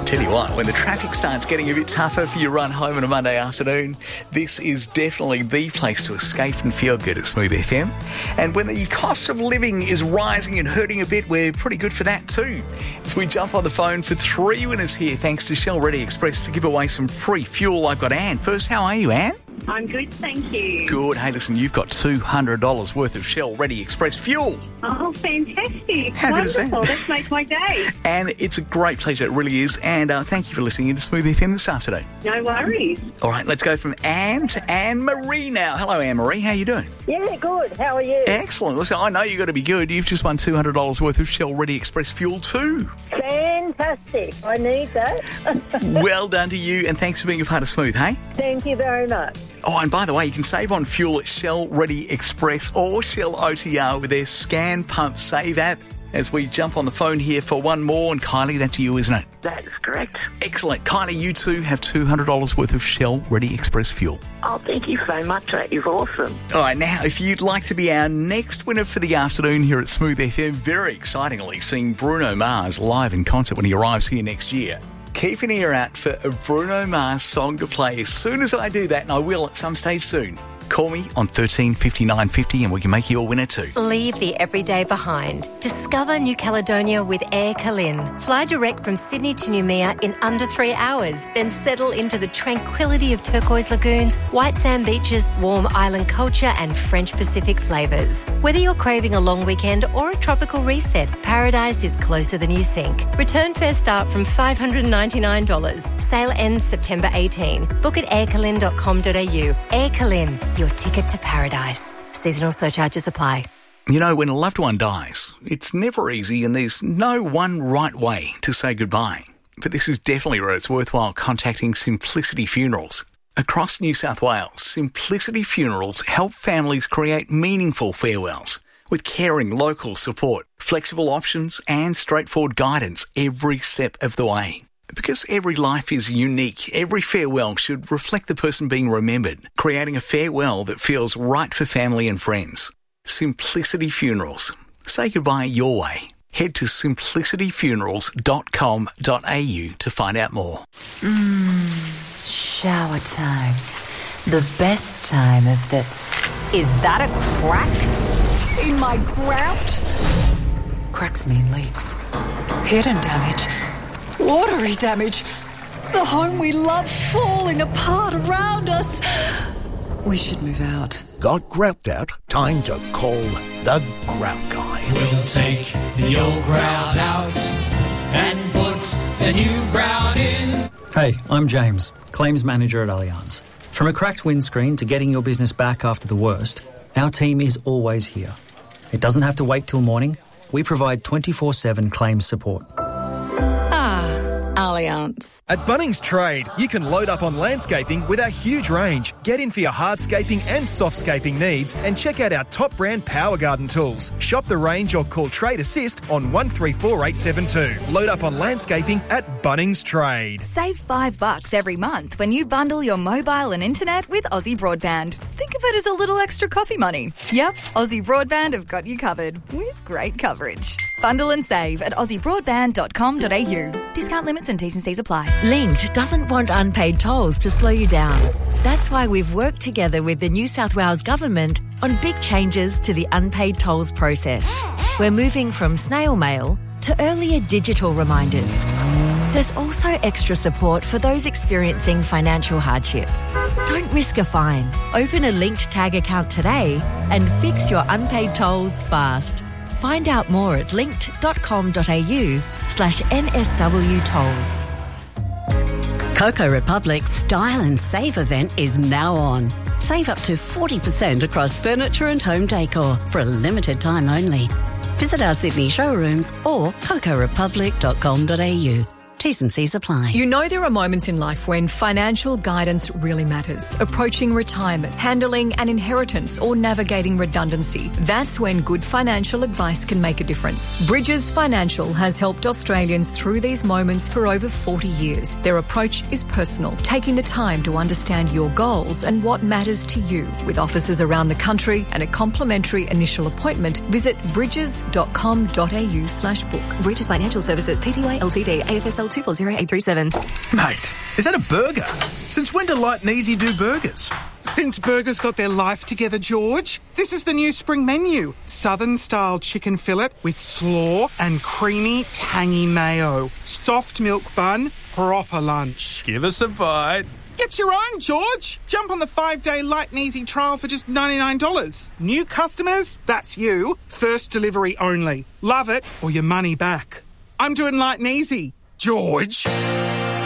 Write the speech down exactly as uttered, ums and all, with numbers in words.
Tell you what, when the traffic starts getting a bit tougher for your run home on a Monday afternoon, this is definitely the place to escape and feel good at Smooth F M. And when the cost of living is rising and hurting a bit, we're pretty good for that too. As we jump on the phone for three winners here, thanks to Shell Ready Express, to give away some free fuel. I've got Anne. First, how are you, Anne? I'm good, thank you. Good. Hey, listen, you've got two hundred dollars worth of Shell Ready Express fuel. Oh, fantastic. How good is that? Wonderful. That makes my day. And it's a great pleasure, it really is. And uh, thank you for listening to Smooth F M this afternoon. No worries. All right, let's go from Anne to Anne-Marie now. Hello, Anne-Marie. How you doing? Yeah, good. How are you? Excellent. Listen, I know you've got to be good. You've just won two hundred dollars worth of Shell Ready Express fuel too. Fantastic. I need that. Well done to you, and thanks for being a part of Smooth, hey? Thank you very much. Oh, and by the way, you can save on fuel at Shell Ready Express or Shell O T R with their Scan Pump Save app. As we jump on the phone here for one more, and Kylie, that's you, isn't it? That is correct. Excellent. Kylie, you too have two hundred dollars worth of Shell Ready Express fuel. Oh, thank you so much. That is awesome. All right, now, if you'd like to be our next winner for the afternoon here at Smooth F M, very excitingly seeing Bruno Mars live in concert when he arrives here next year. Keep an ear out for a Bruno Mars song to play as soon as I do that, and I will at some stage soon. Call me on thirteen fifty-nine fifty and we can make you a winner too. Leave the everyday behind. Discover New Caledonia with Air Calin. Fly direct from Sydney to Noumea in under three hours. Then settle into the tranquility of turquoise lagoons, white sand beaches, warm island culture and French Pacific flavours. Whether you're craving a long weekend or a tropical reset, paradise is closer than you think. Return fare start from five hundred ninety-nine dollars. Sale ends September eighteenth. Book at air calin dot com dot a u. Air Calin, your ticket to paradise. Seasonal surcharges apply. You know, when a loved one dies, it's never easy and there's no one right way to say goodbye. But this is definitely where it's worthwhile contacting Simplicity Funerals. Across New South Wales, Simplicity Funerals help families create meaningful farewells with caring local support, flexible options and straightforward guidance every step of the way. Because every life is unique, every farewell should reflect the person being remembered, creating a farewell that feels right for family and friends. Simplicity Funerals. Say goodbye your way. Head to simplicity funerals dot com dot a u to find out more. Mmm, shower time. The best time of the... Is that a crack in my grout? Cracks mean leaks. Hidden damage. Watery damage. The home we love falling apart around us. We should move out. Got grout out? Time to call the Grout Guy. We'll take the old grout out and put the new grout in. Hey, I'm James, Claims Manager at Allianz. From a cracked windscreen to getting your business back after the worst, our team is always here. It doesn't have to wait till morning. We provide twenty-four seven claims support. Allianz. At Bunnings Trade, you can load up on landscaping with our huge range. Get in for your hardscaping and softscaping needs and check out our top brand Power Garden tools. Shop the range or call Trade Assist on one three four eight seven two. Load up on landscaping at Bunnings Trade. Save five bucks every month when you bundle your mobile and internet with Aussie Broadband. Think of it as a little extra coffee money. Yep, Aussie Broadband have got you covered with great coverage. Bundle and save at aussie broadband dot com dot a u. Discount limits and T's and C's apply. Linked doesn't want unpaid tolls to slow you down. That's why we've worked together with the New South Wales Government on big changes to the unpaid tolls process. We're moving from snail mail to earlier digital reminders. There's also extra support for those experiencing financial hardship. Don't risk a fine. Open a Linked Tag account today and fix your unpaid tolls fast. Find out more at linked dot com dot a u slash N S W tolls. Coco Republic's Style and Save event is now on. Save up to forty percent across furniture and home decor for a limited time only. Visit our Sydney showrooms or coco republic dot com dot a u. T's and C's apply. You know there are moments in life when financial guidance really matters. Approaching retirement, handling an inheritance or navigating redundancy. That's when good financial advice can make a difference. Bridges Financial has helped Australians through these moments for over forty years. Their approach is personal, taking the time to understand your goals and what matters to you. With offices around the country and a complimentary initial appointment, visit bridges dot com dot a u slash book. Bridges Financial Services, Pty Ltd, A F S L L two four zero eight three seven. Mate, is that a burger? Since when do Light and Easy do burgers? Since burgers got their life together, George. This is the new spring menu. Southern-style chicken fillet with slaw and creamy, tangy mayo. Soft milk bun, proper lunch. Give us a bite. Get your own, George. Jump on the five-day Light and Easy trial for just ninety-nine dollars. New customers? That's you. First delivery only. Love it or your money back. I'm doing Light and Easy. George.